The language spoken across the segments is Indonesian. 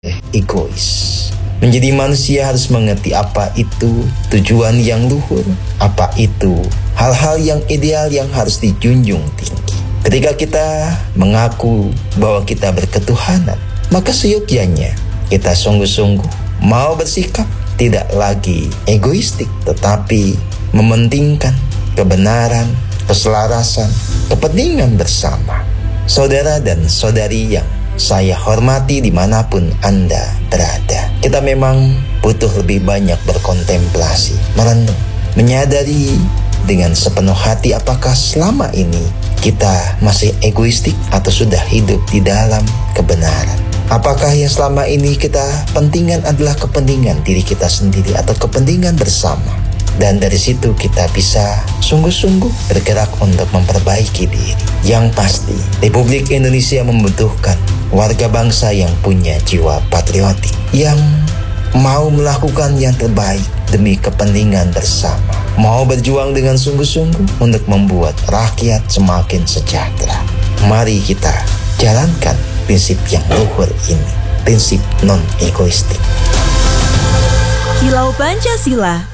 egois. Menjadi manusia harus mengerti apa itu tujuan yang luhur, apa itu hal-hal yang ideal yang harus dijunjung tinggi. Ketika kita mengaku bahwa kita berketuhanan, maka seyogyanya kita sungguh-sungguh mau bersikap tidak lagi egoistik, tetapi mementingkan kebenaran, keselarasan, kepentingan bersama. Saudara dan saudari yang saya hormati dimanapun Anda berada, kita memang butuh lebih banyak berkontemplasi, merenung, menyadari dengan sepenuh hati apakah selama ini kita masih egoistik atau sudah hidup di dalam kebenaran. Apakah yang selama ini kita pentingkan adalah kepentingan diri kita sendiri atau kepentingan bersama. Dan dari situ kita bisa sungguh-sungguh bergerak untuk memperbaiki diri. Yang pasti, Republik Indonesia membutuhkan warga bangsa yang punya jiwa patriotik, yang mau melakukan yang terbaik demi kepentingan bersama, mau berjuang dengan sungguh-sungguh untuk membuat rakyat semakin sejahtera. Mari kita jalankan prinsip yang luhur ini, prinsip non-egoistik. Kilau Pancasila.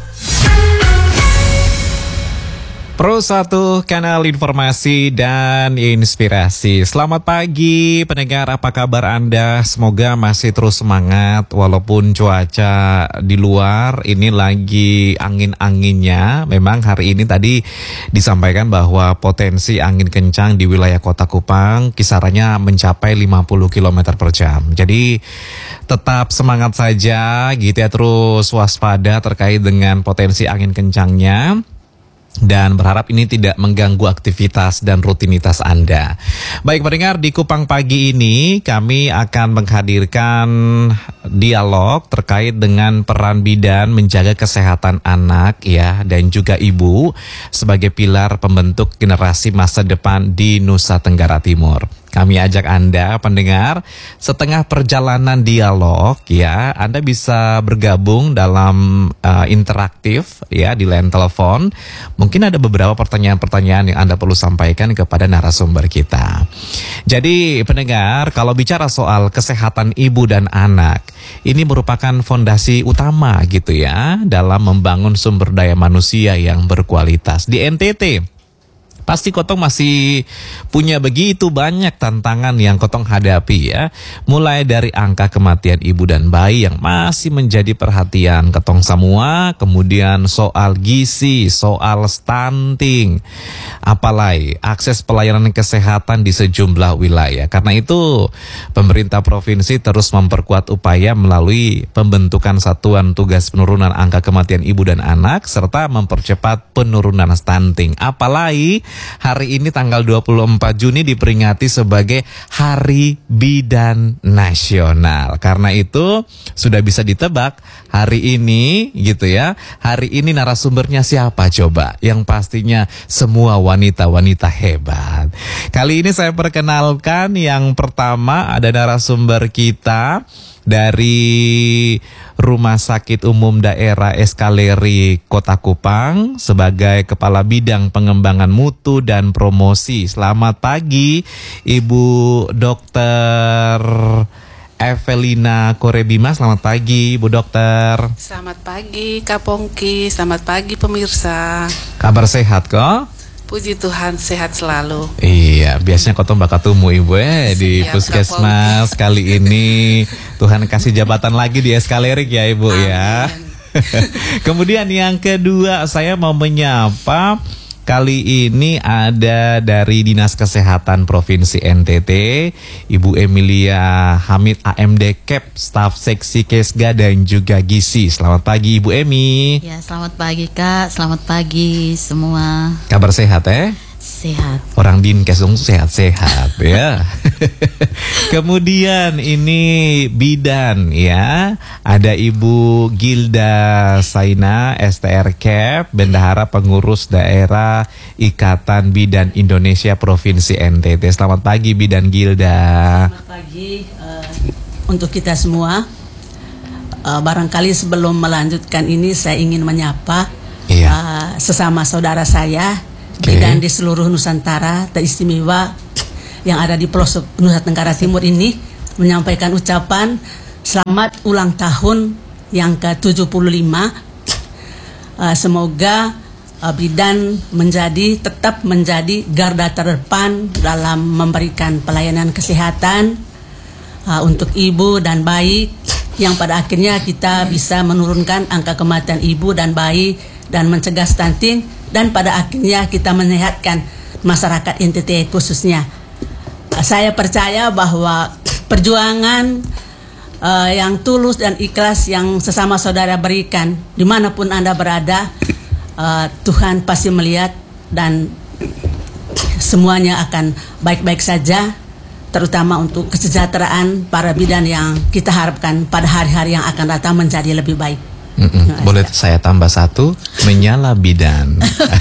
Pro 1 kanal informasi dan inspirasi. Selamat pagi pendengar, apa kabar Anda? Semoga masih terus semangat walaupun cuaca di luar ini lagi angin-anginnya. Memang hari ini tadi disampaikan bahwa potensi angin kencang di wilayah Kota Kupang kisarannya mencapai 50 km per jam. Jadi tetap semangat saja gitu ya, terus waspada terkait dengan potensi angin kencangnya. Dan berharap ini tidak mengganggu aktivitas dan rutinitas Anda. Baik pendengar, di Kupang pagi ini kami akan menghadirkan dialog terkait dengan peran bidan menjaga kesehatan anak ya dan juga ibu sebagai pilar pembentuk generasi masa depan di Nusa Tenggara Timur. Kami ajak Anda pendengar, setengah perjalanan dialog ya, Anda bisa bergabung dalam interaktif ya di line telepon. Mungkin ada beberapa pertanyaan-pertanyaan yang Anda perlu sampaikan kepada narasumber kita. Jadi pendengar, kalau bicara soal kesehatan ibu dan anak, ini merupakan fondasi utama gitu ya dalam membangun sumber daya manusia yang berkualitas. Di NTT pasti Kotong masih punya begitu banyak tantangan yang Kotong hadapi ya. Mulai dari angka kematian ibu dan bayi yang masih menjadi perhatian Kotong semua. Kemudian soal gizi, soal stunting. Apalagi akses pelayanan kesehatan di sejumlah wilayah. Karena itu pemerintah provinsi terus memperkuat upaya melalui pembentukan satuan tugas penurunan angka kematian ibu dan anak. Serta mempercepat penurunan stunting. Apalagi hari ini tanggal 24 Juni diperingati sebagai Hari Bidan Nasional. Karena itu sudah bisa ditebak hari ini gitu ya. Hari ini narasumbernya siapa coba? Yang pastinya semua wanita-wanita hebat. Kali ini saya perkenalkan yang pertama ada narasumber kita dari Rumah Sakit Umum Daerah Eskaleri Kota Kupang sebagai Kepala Bidang Pengembangan Mutu dan Promosi. Selamat pagi Ibu Dokter Evelina Korebima. Selamat pagi Ibu Dokter. Selamat pagi Kak Pongki, selamat pagi pemirsa. Kabar sehat kok? Puji Tuhan, sehat selalu. Iya, biasanya Kotong bakal temu Ibu di Siap, Puskesmas. Kali ini Tuhan kasih jabatan lagi di Eskalerik ya Ibu. Amin. Ya. Kemudian yang kedua saya mau menyapa, kali ini ada dari Dinas Kesehatan Provinsi NTT, Ibu Emilia Hamid AMD Kep, Staf Seksi Kesga dan juga Gizi. Selamat pagi Ibu Emi. Ya, selamat pagi Kak, selamat pagi semua. Kabar sehat Sehat. Orang Dinkes dong sehat-sehat ya. Kemudian ini bidan ya. Ada Ibu Gilda Saina STR Kep, Bendahara Pengurus Daerah Ikatan Bidan Indonesia Provinsi NTT. Selamat pagi Bidan Gilda. Selamat pagi untuk kita semua. Barangkali sebelum melanjutkan ini saya ingin menyapa sesama saudara saya bidan di seluruh Nusantara teristimewa yang ada di pelosok Nusa Tenggara Timur ini, menyampaikan ucapan selamat ulang tahun yang ke-75. Semoga bidan tetap menjadi garda terdepan dalam memberikan pelayanan kesehatan untuk ibu dan bayi, yang pada akhirnya kita bisa menurunkan angka kematian ibu dan bayi dan mencegah stunting, dan pada akhirnya kita menyehatkan masyarakat NTT khususnya. Saya percaya bahwa perjuangan yang tulus dan ikhlas yang sesama saudara berikan dimanapun Anda berada, Tuhan pasti melihat dan semuanya akan baik-baik saja, terutama untuk kesejahteraan para bidan yang kita harapkan pada hari-hari yang akan datang menjadi lebih baik. Boleh saya tambah satu, menyala bidan.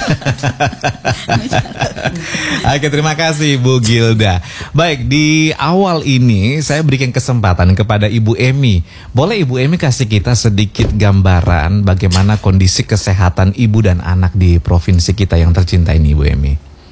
Oke, terima kasih Bu Gilda. Baik, di awal ini saya berikan kesempatan kepada Ibu Emi. Boleh Ibu Emi kasih kita sedikit gambaran bagaimana kondisi kesehatan ibu dan anak di provinsi kita yang tercinta ini, Ibu Emi?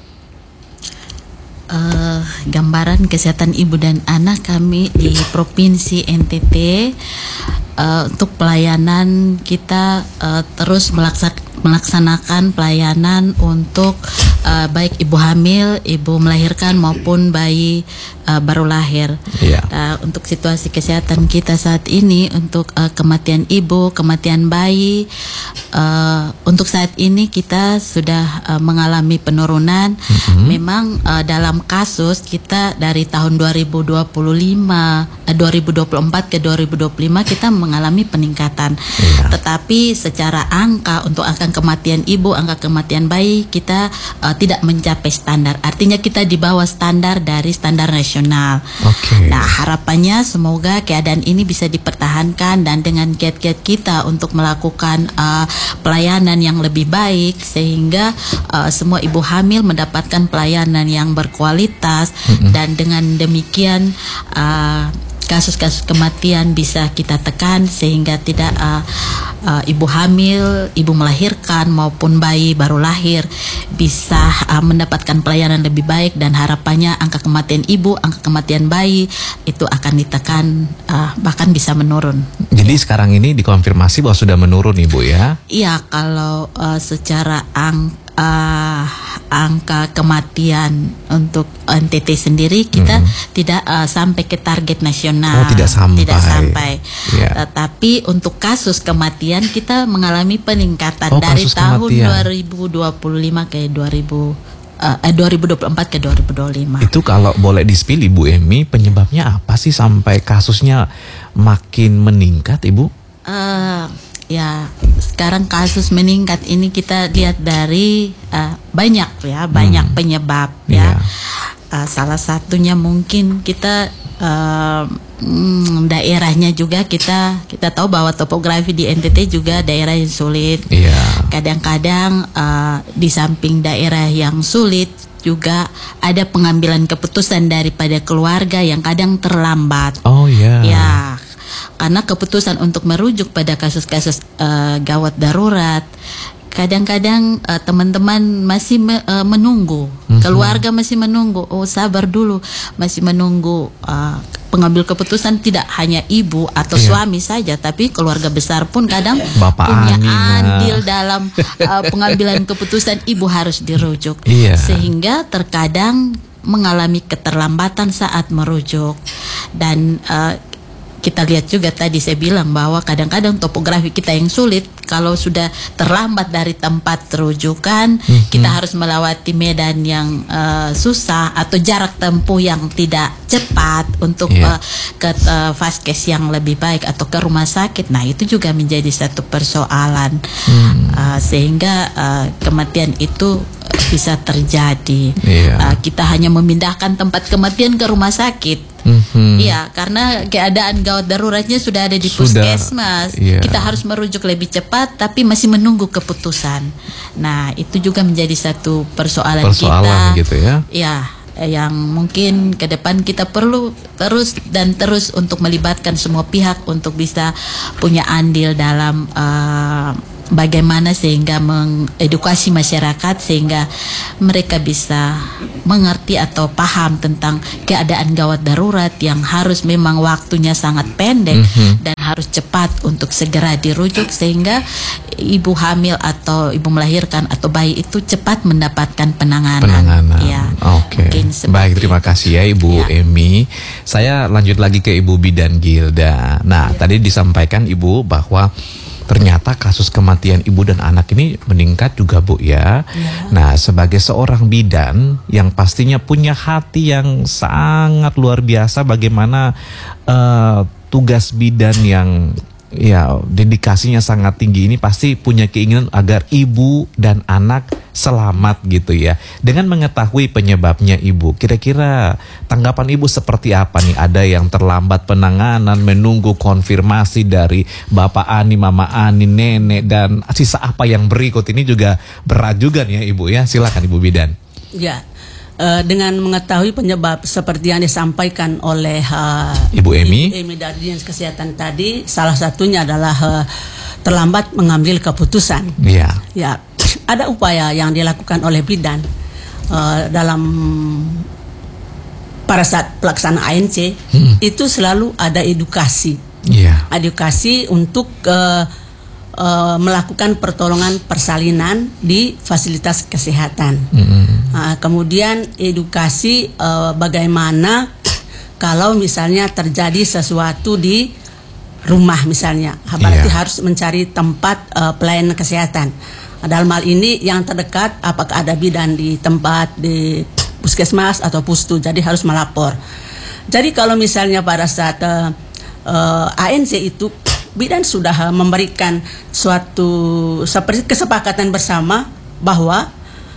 Gambaran kesehatan ibu dan anak kami di Provinsi NTT, untuk pelayanan kita terus melaksanakan pelayanan untuk baik ibu hamil, ibu melahirkan maupun bayi baru lahir. Untuk situasi kesehatan kita saat ini, untuk kematian ibu, kematian bayi, untuk saat ini kita sudah mengalami penurunan. Memang dalam kasus kita dari tahun 2024 ke 2025 kita mengalami peningkatan. Tetapi secara angka, untuk angka kematian ibu, angka kematian bayi, kita tidak mencapai standar. Artinya kita di bawah standar dari standar nasional. Nah, harapannya semoga keadaan ini bisa dipertahankan, dan dengan giat-giat kita untuk melakukan pelayanan yang lebih baik, sehingga semua ibu hamil mendapatkan pelayanan yang berkualitas, dan dengan demikian kasus-kasus kematian bisa kita tekan, sehingga tidak ibu hamil, ibu melahirkan maupun bayi baru lahir bisa mendapatkan pelayanan lebih baik, dan harapannya angka kematian ibu, angka kematian bayi itu akan ditekan, bahkan bisa menurun. Jadi sekarang ini dikonfirmasi bahwa sudah menurun, Ibu, ya? Iya, kalau secara angka kematian untuk NTT sendiri kita tidak sampai ke target nasional. Tidak sampai. Tapi untuk kasus kematian kita mengalami peningkatan dari tahun 2025 ke 2024 ke 2025. Itu kalau boleh di-spill, Ibu Emi, penyebabnya apa sih sampai kasusnya makin meningkat, Ibu? Ya, sekarang kasus meningkat ini kita lihat dari banyak penyebab ya. Salah satunya mungkin kita daerahnya juga kita tahu bahwa topografi di NTT juga daerah yang sulit. Kadang-kadang di samping daerah yang sulit juga ada pengambilan keputusan daripada keluarga yang kadang terlambat. Ya, karena keputusan untuk merujuk pada kasus-kasus gawat darurat, kadang-kadang teman-teman masih menunggu, keluarga masih menunggu, sabar dulu, masih menunggu pengambil keputusan, tidak hanya ibu atau suami saja, tapi keluarga besar pun kadang punya andil dalam pengambilan keputusan, ibu harus dirujuk, sehingga terkadang mengalami keterlambatan saat merujuk. Dan kita lihat juga tadi saya bilang bahwa kadang-kadang topografi kita yang sulit, kalau sudah terlambat dari tempat rujukan, kita harus melewati medan yang susah atau jarak tempuh yang tidak cepat untuk ke vaskes yang lebih baik atau ke rumah sakit. Nah, itu juga menjadi satu persoalan, sehingga kematian itu bisa terjadi. Kita hanya memindahkan tempat kematian ke rumah sakit. Iya, karena keadaan gawat daruratnya sudah ada di puskesmas. Kita harus merujuk lebih cepat, tapi masih menunggu keputusan. Nah, itu juga menjadi satu persoalan kita. Gitu ya? Ya, yang mungkin ke depan kita perlu terus untuk melibatkan semua pihak untuk bisa punya andil dalam bagaimana sehingga mengedukasi masyarakat sehingga mereka bisa mengerti atau paham tentang keadaan gawat darurat yang harus memang waktunya sangat pendek dan harus cepat untuk segera dirujuk sehingga ibu hamil atau ibu melahirkan atau bayi itu cepat mendapatkan penanganan. Ya. Oke. Baik, terima kasih ya Ibu Emi. Saya lanjut lagi ke Ibu Bidan Gilda. Nah, tadi disampaikan Ibu bahwa ternyata kasus kematian ibu dan anak ini meningkat juga Bu ya. Nah, sebagai seorang bidan yang pastinya punya hati yang sangat luar biasa, bagaimana tugas bidan yang ya dedikasinya sangat tinggi ini pasti punya keinginan agar ibu dan anak selamat gitu ya. Dengan mengetahui penyebabnya Ibu, kira-kira tanggapan Ibu seperti apa nih? Ada yang terlambat penanganan, menunggu konfirmasi dari Bapak Ani, Mama Ani, Nenek, dan sisa apa yang berikut ini juga berat juga nih ya Ibu ya. Silakan Ibu Bidan. Ya, dengan mengetahui penyebab seperti yang disampaikan oleh Ibu Emi dari Dinas Kesehatan tadi, salah satunya adalah terlambat mengambil keputusan. Iya. Ya, ada upaya yang dilakukan oleh bidan dalam pada saat pelaksanaan ANC itu selalu ada edukasi. Edukasi untuk melakukan pertolongan persalinan di fasilitas kesehatan. Kemudian edukasi bagaimana kalau misalnya terjadi sesuatu di rumah misalnya, berarti harus mencari tempat pelayanan kesehatan. Dalam hal ini yang terdekat apakah ada bidan di tempat di puskesmas atau pustu, jadi harus melapor. Jadi kalau misalnya pada saat ANC itu bidan sudah memberikan suatu seperti kesepakatan bersama bahwa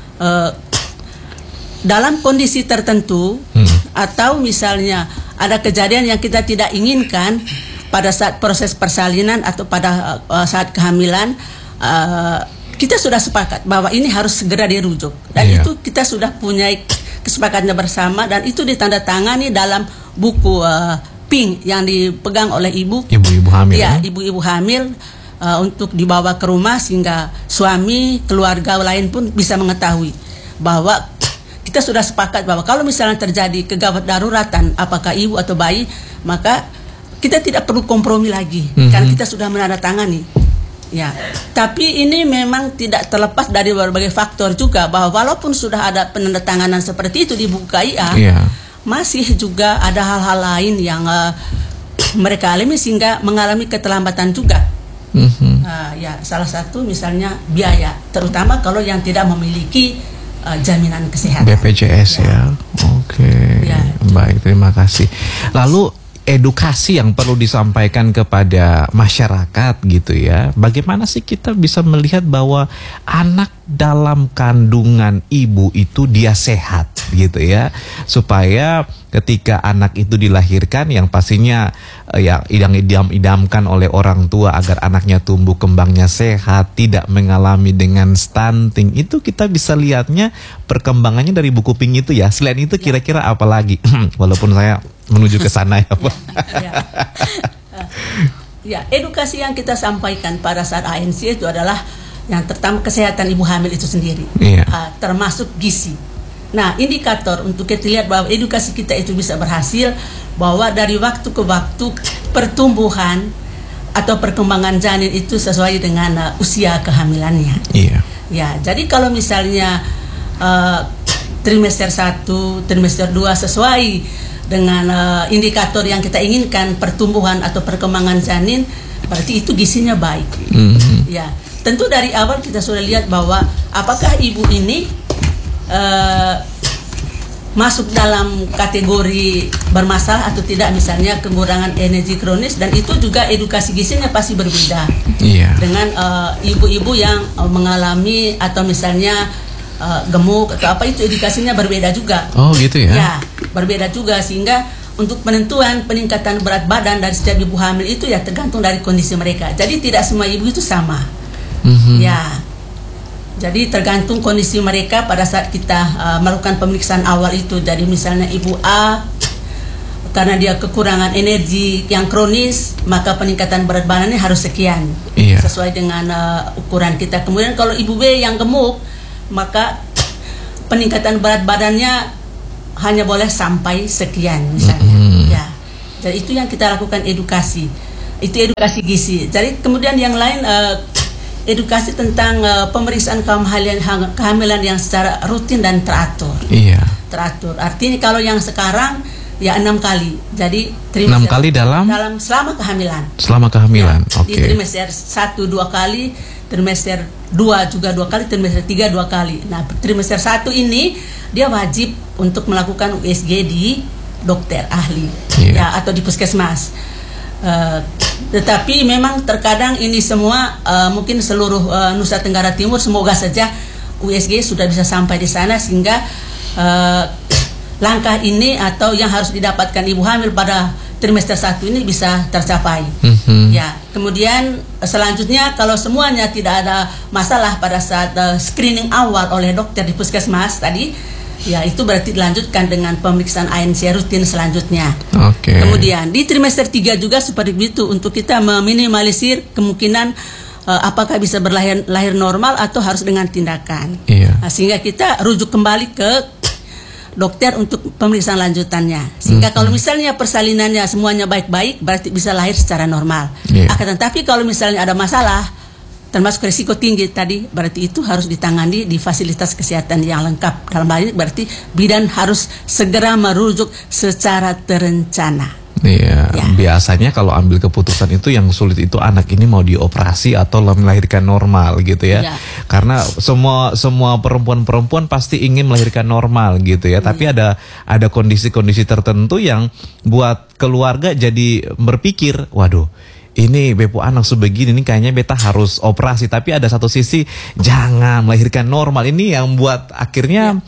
dalam kondisi tertentu atau misalnya ada kejadian yang kita tidak inginkan pada saat proses persalinan atau pada saat kehamilan, kita sudah sepakat bahwa ini harus segera dirujuk dan itu kita sudah punya kesepakatannya bersama dan itu ditandatangani dalam buku pink yang dipegang oleh ibu-ibu hamil. Ibu-ibu hamil untuk dibawa ke rumah sehingga suami, keluarga lain pun bisa mengetahui bahwa kita sudah sepakat bahwa kalau misalnya terjadi kegawat daruratan apakah ibu atau bayi, maka kita tidak perlu kompromi lagi karena kita sudah menandatangani. Ya, tapi ini memang tidak terlepas dari berbagai faktor juga bahwa walaupun sudah ada penandatanganan seperti itu di buku KIA, masih juga ada hal-hal lain yang mereka alami sehingga mengalami keterlambatan juga. Ya, salah satu misalnya biaya, terutama kalau yang tidak memiliki jaminan kesehatan. BPJS ya. Oke. Baik, terima kasih. Lalu edukasi yang perlu disampaikan kepada masyarakat gitu ya. Bagaimana sih kita bisa melihat bahwa anak dalam kandungan ibu itu dia sehat gitu ya. Supaya ketika anak itu dilahirkan yang pastinya ya idam-idamkan oleh orang tua agar anaknya tumbuh kembangnya sehat, tidak mengalami dengan stunting. Itu kita bisa lihatnya perkembangannya dari buku pink itu ya. Selain itu kira-kira apa lagi? Walaupun saya menuju ke sana ya Pak. Ya, edukasi yang kita sampaikan pada saat ANC itu adalah yang pertama kesehatan ibu hamil itu sendiri, termasuk gizi. Nah, indikator untuk kita lihat bahwa edukasi kita itu bisa berhasil bahwa dari waktu ke waktu pertumbuhan atau perkembangan janin itu sesuai dengan usia kehamilannya. Ya, jadi kalau misalnya trimester 1, trimester 2 sesuai dengan indikator yang kita inginkan pertumbuhan atau perkembangan janin, berarti itu gizinya baik. Ya, tentu dari awal kita sudah lihat bahwa apakah ibu ini masuk dalam kategori bermasalah atau tidak, misalnya kekurangan energi kronis, dan itu juga edukasi gizinya pasti berbeda dengan ibu-ibu yang mengalami atau misalnya gemuk atau apa, itu edukasinya berbeda juga. Oh gitu ya? Ya, berbeda juga, sehingga untuk penentuan peningkatan berat badan dari setiap ibu hamil itu ya tergantung dari kondisi mereka. Jadi tidak semua ibu itu sama. Ya, jadi tergantung kondisi mereka pada saat kita melakukan pemeriksaan awal itu. Jadi misalnya ibu A karena dia kekurangan energi yang kronis, maka peningkatan berat badannya harus sekian, sesuai dengan ukuran kita. Kemudian kalau ibu B yang gemuk, maka peningkatan berat badannya hanya boleh sampai sekian misalnya. Ya, jadi itu yang kita lakukan edukasi. Itu edukasi gizi. Jadi kemudian yang lain edukasi tentang pemeriksaan kehamilan yang secara rutin dan teratur. Teratur. Artinya kalau yang sekarang ya 6 kali. Jadi 6 kali dalam selama kehamilan. Selama kehamilan. Ya, di trimester 1 2 kali, trimester 2 juga 2 kali, trimester 3 2 kali. Nah, trimester 1 ini dia wajib untuk melakukan USG di dokter ahli ya atau di puskesmas. Tetapi memang terkadang ini semua mungkin seluruh Nusa Tenggara Timur, semoga saja USG sudah bisa sampai di sana sehingga langkah ini atau yang harus didapatkan ibu hamil pada trimester 1 ini bisa tercapai. Ya, kemudian selanjutnya kalau semuanya tidak ada masalah pada saat screening awal oleh dokter di puskesmas tadi, ya itu berarti dilanjutkan dengan pemeriksaan ANC rutin selanjutnya. Kemudian di trimester 3 juga seperti itu untuk kita meminimalisir kemungkinan apakah bisa lahir normal atau harus dengan tindakan. Nah, sehingga kita rujuk kembali ke dokter untuk pemeriksaan lanjutannya. Sehingga kalau misalnya persalinannya semuanya baik-baik, berarti bisa lahir secara normal. Akan tetapi kalau misalnya ada masalah, termasuk risiko tinggi tadi, berarti itu harus ditangani di fasilitas kesehatan yang lengkap. Dalam hal ini berarti bidan harus segera merujuk secara terencana. Biasanya kalau ambil keputusan itu yang sulit itu anak ini mau dioperasi atau melahirkan normal gitu ya. Karena semua perempuan pasti ingin melahirkan normal gitu ya. Tapi ada kondisi-kondisi tertentu yang buat keluarga jadi berpikir, waduh, ini bepo anak sebegini, ini kayaknya beta harus operasi. Tapi ada satu sisi, jangan melahirkan normal. Ini yang buat akhirnya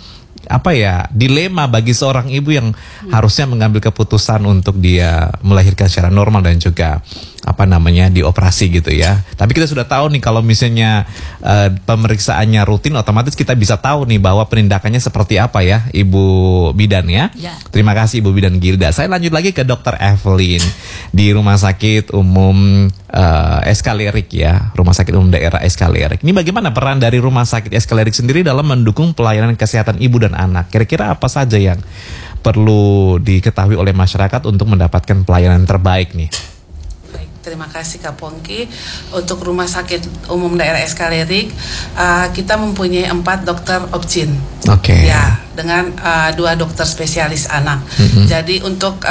dilema bagi seorang ibu yang harusnya mengambil keputusan untuk dia melahirkan secara normal dan juga dioperasi gitu ya. Tapi kita sudah tahu nih kalau misalnya pemeriksaannya rutin, otomatis kita bisa tahu nih bahwa penindakannya seperti apa ya, Ibu Bidan ya. Terima kasih Ibu Bidan Gilda. Saya lanjut lagi ke Dr. Evelyn di Rumah Sakit Umum SK Lirik ya, Rumah Sakit Umum Daerah SK Lirik. Ini bagaimana peran dari Rumah Sakit SK Lirik sendiri dalam mendukung pelayanan kesehatan ibu dan anak? Kira-kira apa saja yang perlu diketahui oleh masyarakat untuk mendapatkan pelayanan terbaik nih? Terima kasih Kak Pongki. Untuk Rumah Sakit Umum Daerah SK Lirik, kita mempunyai 4 dokter obgyn. Ya, dengan 2 dokter spesialis anak. Jadi untuk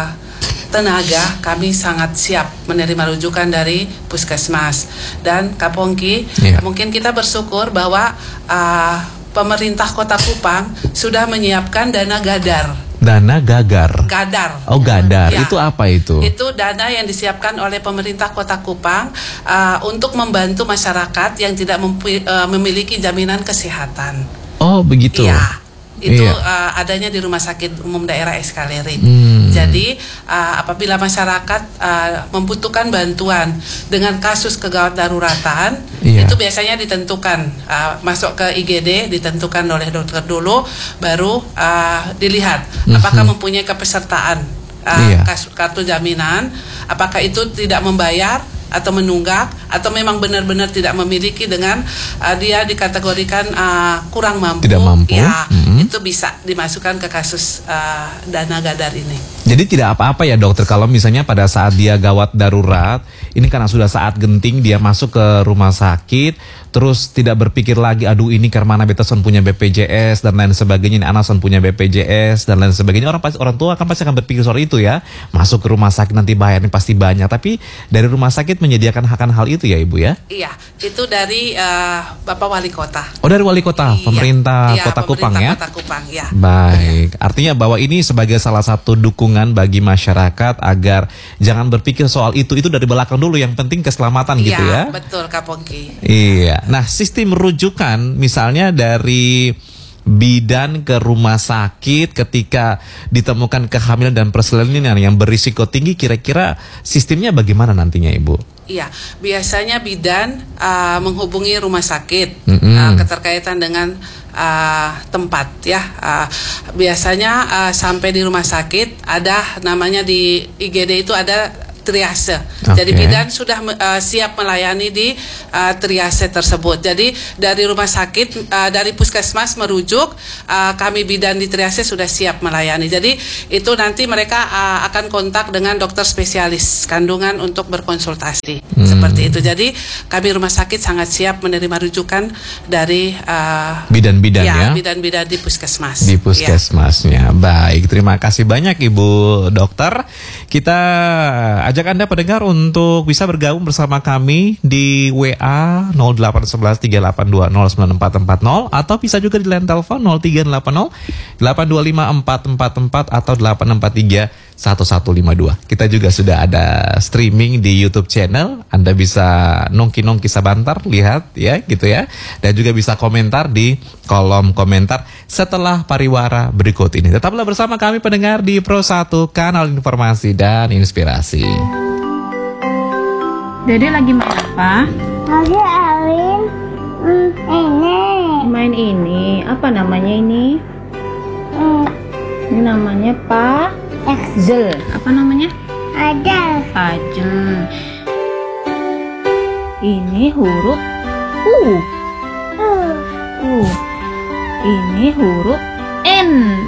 tenaga kami sangat siap menerima rujukan dari puskesmas. Dan Kak Pongki, mungkin kita bersyukur bahwa pemerintah Kota Kupang sudah menyiapkan dana gadar. Dana gagar. Gadar. Oh, gadar. Itu apa itu? Itu dana yang disiapkan oleh pemerintah Kota Kupang untuk membantu masyarakat yang tidak memiliki jaminan kesehatan. Oh, begitu. Iya. Itu adanya di Rumah Sakit Umum Daerah SK Lirik. Jadi apabila masyarakat membutuhkan bantuan dengan kasus kegawat daruratan, itu biasanya ditentukan masuk ke IGD, ditentukan oleh dokter dulu, baru dilihat apakah mempunyai kepesertaan kartu jaminan, apakah itu tidak membayar atau menunggak, atau memang benar-benar tidak memiliki dengan dia dikategorikan kurang mampu. Tidak mampu. Ya, itu bisa dimasukkan ke kasus dana gadar ini. Jadi tidak apa-apa ya dokter kalau misalnya pada saat dia gawat darurat, ini karena sudah saat genting dia masuk ke rumah sakit, terus tidak berpikir lagi, aduh ini karena beta son punya BPJS dan lain sebagainya, ini anak son punya BPJS dan lain sebagainya. Orang tua kan pasti akan berpikir soal itu ya. Masuk ke rumah sakit nanti bayarnya pasti banyak. Tapi dari rumah sakit menyediakan hal itu ya Ibu ya? Iya, itu dari Bapak Wali Kota. Oh, dari Wali Kota, pemerintah Kota Kupang ya? Kota Kupang, ya. Baik, artinya bahwa ini sebagai salah satu dukungan bagi masyarakat agar jangan berpikir soal itu dari belakang dulu, yang penting keselamatan gitu ya? Iya, betul Kak Pongki. Iya, nah sistem rujukan misalnya dari bidan ke rumah sakit ketika ditemukan kehamilan dan persalinan yang berisiko tinggi, kira-kira sistemnya bagaimana nantinya Ibu? Iya, biasanya bidan menghubungi rumah sakit keterkaitan dengan tempat ya. Biasanya sampai di rumah sakit ada namanya di IGD itu ada triase. Jadi bidan sudah siap melayani di triase tersebut. Jadi dari rumah sakit, dari puskesmas merujuk, kami bidan di triase sudah siap melayani. Jadi itu nanti mereka akan kontak dengan dokter spesialis kandungan untuk berkonsultasi. Seperti itu. Jadi kami rumah sakit sangat siap menerima rujukan dari bidan-bidan ya. Bidan-bidan di puskesmas. Di puskesmasnya. Baik, terima kasih banyak Ibu Dokter. Kita ajak Anda pendengar untuk bisa bergabung bersama kami di WA 081138209440 atau bisa juga di line telepon 0380-825-444 atau 863-1152. Kita juga sudah ada streaming di YouTube channel. Anda bisa nongki-nongki sebentar, lihat ya gitu ya. Dan juga bisa komentar di kolom komentar setelah pariwara berikut ini. Tetaplah bersama kami pendengar di Pro 1, kanal informasi dan inspirasi. Dede lagi main apa? Lagi Alin ini. Main ini. Apa namanya ini? Ini namanya puzzle. Apa namanya? Ada. Puzzle. Ini huruf U. Ini huruf N.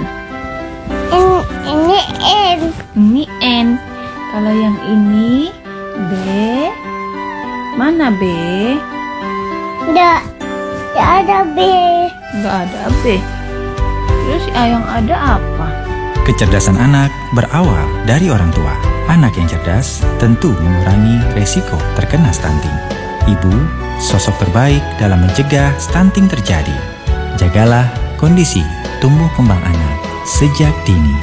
Ini N. Ini N. Kalau yang ini B. Mana B? Enggak ada B. Enggak ada B. Terus yang ada apa? Kecerdasan anak berawal dari orang tua. Anak yang cerdas tentu mengurangi resiko terkena stunting. Ibu, sosok terbaik dalam mencegah stunting terjadi. Jagalah kondisi tumbuh kembang anak sejak dini.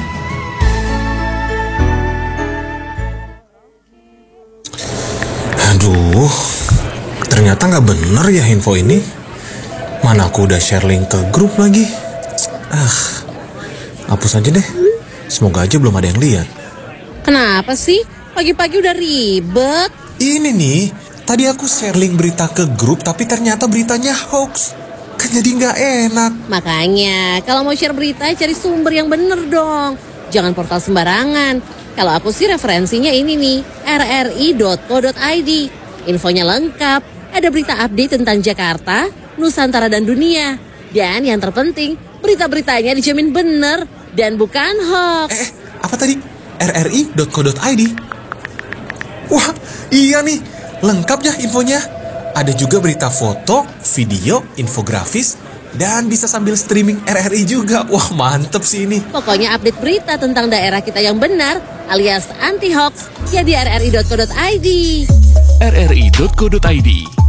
Aduh, ternyata nggak bener ya info ini. Mana aku udah share link ke grup lagi. Hapus aja deh. Semoga aja belum ada yang lihat. Kenapa sih? Pagi-pagi udah ribet. Ini nih, tadi aku share link berita ke grup tapi ternyata beritanya hoax. Kan jadi nggak enak. Makanya, kalau mau share berita cari sumber yang bener dong. Jangan portal sembarangan. Kalau aku sih referensinya ini nih, rri.co.id. Infonya lengkap, ada berita update tentang Jakarta, Nusantara dan dunia. Dan yang terpenting, berita-beritanya dijamin bener dan bukan hoax. Apa tadi? rri.co.id? Wah, iya nih, lengkap ya infonya. Ada juga berita foto, video, infografis, dan bisa sambil streaming RRI juga. Wah, mantep sih ini. Pokoknya update berita tentang daerah kita yang benar alias anti hoax ya di rri.co.id. rri.co.id